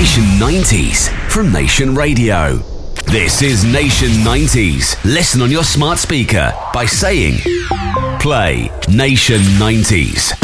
Nation 90s from Nation Radio. This is Nation 90s. Listen on your smart speaker by saying, play Nation 90s.